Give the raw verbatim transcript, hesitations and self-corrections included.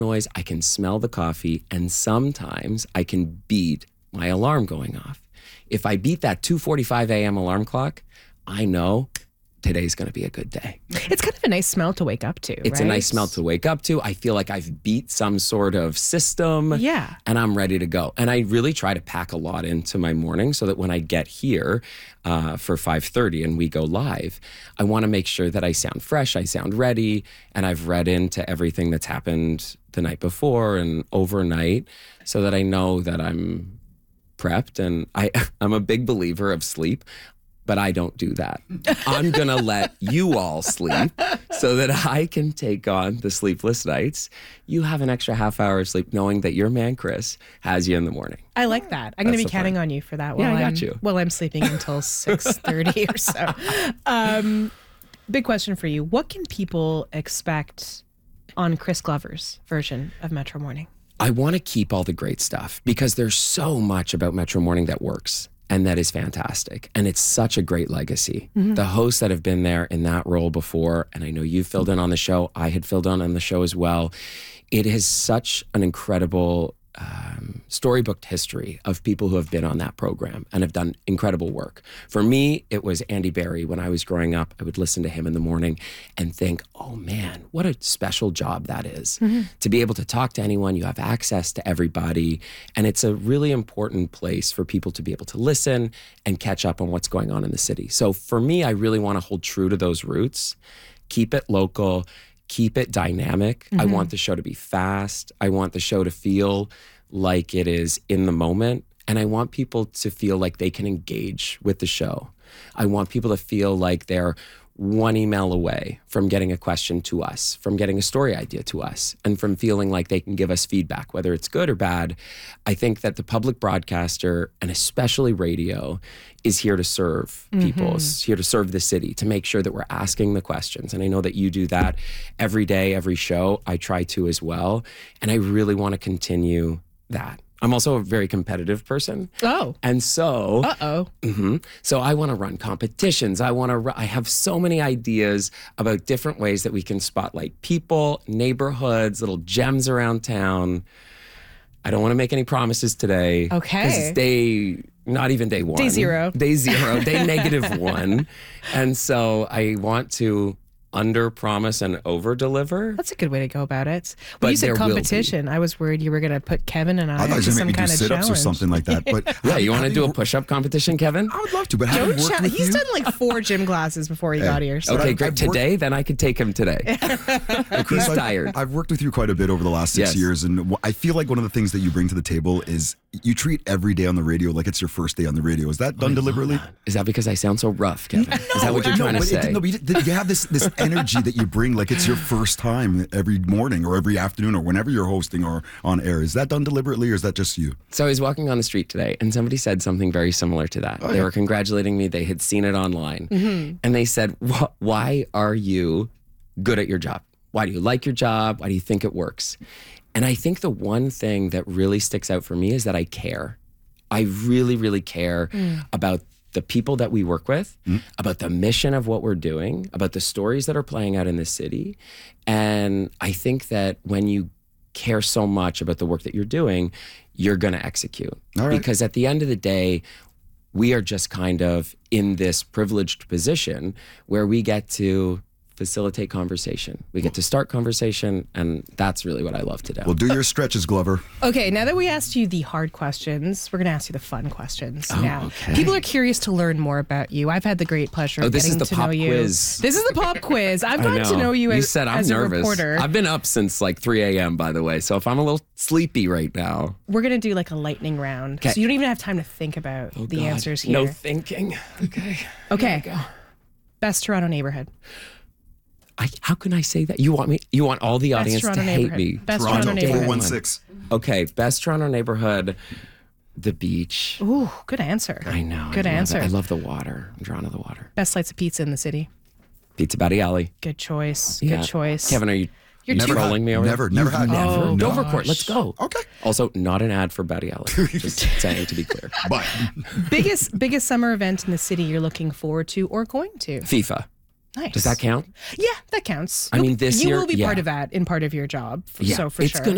noise, I can smell the coffee, and sometimes I can beat my alarm going off. If I beat that two forty-five a.m. alarm clock, I know today's going to be a good day. It's kind of a nice smell to wake up to, It's right? a nice smell to wake up to. I feel like I've beat some sort of system. Yeah. And I'm ready to go. And I really try to pack a lot into my morning so that when I get here uh, for five thirty and we go live, I want to make sure that I sound fresh, I sound ready, and I've read into everything that's happened the night before and overnight so that I know that I'm prepped. And I, I'm a big believer of sleep. But I don't do that. I'm going to let you all sleep so that I can take on the sleepless nights. You have an extra half hour of sleep knowing that your man, Chris, has you in the morning. I like that. I'm going to be the counting plan. on you for that Yeah, while, I got I'm, you. while I'm sleeping until six thirty or so. Um, big question for you. What can people expect on Chris Glover's version of Metro Morning? I want to keep all the great stuff because there's so much about Metro Morning that works. And that is fantastic. And it's such a great legacy. Mm-hmm. The hosts that have been there in that role before, and I know you've filled in on the show, I had filled in on the show as well. It is such an incredible um, storybooked history of people who have been on that program and have done incredible work. For me, it was Andy Barry. When I was growing up, I would listen to him in the morning and think, oh man, what a special job that is. Mm-hmm. To be able to talk to anyone, you have access to everybody. And it's a really important place for people to be able to listen and catch up on what's going on in the city. So for me, I really want to hold true to those roots, keep it local, keep it dynamic. Mm-hmm. I want the show to be fast. I want the show to feel like it is in the moment. And I want people to feel like they can engage with the show. I want people to feel like they're one email away from getting a question to us, from getting a story idea to us, and from feeling like they can give us feedback, whether it's good or bad. I think that the public broadcaster, and especially radio, is here to serve people, mm-hmm. is here to serve the city, to make sure that we're asking the questions. And I know that you do that every day, every show. I try to as well. And I really want to continue that. I'm also a very competitive person. Oh. And so, uh-oh. Mm-hmm, so I want to run competitions. I want to, I have so many ideas about different ways that we can spotlight people, neighborhoods, little gems around town. I don't want to make any promises today. Okay. Because it's day, not even day one. Day zero. Day zero, day negative one. And so I want to under promise and over deliver. That's a good way to go about it. When But you said there will competition, I was worried you were going to put Kevin and I, I thought you into were some going to kind do of sit-ups challenge. or something like that. But Yeah, you want to do a having- push-up competition, Kevin? I would love to, but Joe having worked Cha- with he's you, done like four gym classes before he Hey. got here. So. Okay, I've- great. I've worked- Today, then I could take him today. Chris, He's I've- tired. I've worked with you quite a bit over the last six Yes. years, and wh- I feel like one of the things that you bring to the table is you treat every day on the radio like it's your first day on the radio. Is that done deliberately? Is that because I sound so rough, Kevin? Is that what you're no, trying to but say? It, no, but you, you have this this energy that you bring like it's your first time every morning or every afternoon or whenever you're hosting or on air. Is that done deliberately or is that just you? So I was walking on the street today and somebody said something very similar to that. Oh, they yeah. were congratulating me. They had seen it online. Mm-hmm. And they said, "Wh- why are you good at your job? Why do you like your job? Why do you think it works?" And I think the one thing that really sticks out for me is that I care. I really, really care Mm. about the people that we work with, mm. about the mission of what we're doing, about the stories that are playing out in the city. And I think that when you care so much about the work that you're doing, you're going to execute. All right. Because at the end of the day, we are just kind of in this privileged position where we get to facilitate conversation. We get to start conversation, and that's really what I love to do. Well, do your stretches, Glover. Okay, now that we asked you the hard questions, we're going to ask you the fun questions Oh, now. okay. People are curious to learn more about you. I've had the great pleasure Oh, of this getting is the to pop know you. quiz. This is the pop quiz. I've I gotten to know you, you as, said I'm as nervous. a reporter. I've been up since like three a.m., by the way, so if I'm a little sleepy right now. We're going to do like a lightning round. Okay. So you don't even have time to think about Oh, the God. answers here. No thinking. Okay. Okay. Here we go. Best Toronto neighborhood. I, how can I say that? You want me? You want all the Best audience Toronto to hate neighborhood. me? Best Toronto Toronto neighborhood. four one six. Okay, best Toronto neighborhood, the beach. Ooh, good answer. I know. Good I love answer. it. I love the water. I'm drawn to the water. Best slice of pizza in the city. Pizza Batty Alley. Good choice. Yeah. Good choice. Kevin, are you You're never too- trolling me over Never, there? never had. Never. Oh, Dovercourt, gosh. let's go. Okay. Also, not an ad for Batty Alley. Just saying to be clear. But biggest biggest summer event in the city you're looking forward to or going to? FIFA. Nice. Does that count? Yeah, that counts. I You'll- mean, this you year- will be yeah. part of that in part of your job. f- Yeah. So for it's sure. gonna